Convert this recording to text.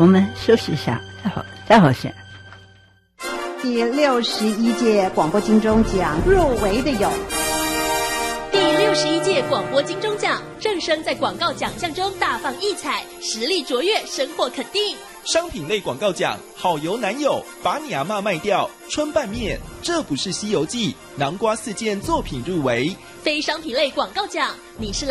我们休息一下，再回去。 第61届广播金钟奖入围的有第61届广播金钟奖，正声在广告奖项中大放异彩，实力卓越，收获肯定。 商品类广告奖，好油男友，把你阿嬷卖掉，春拌面，这不是西游记，南瓜4件作品入围。 非商品类广告奖，你是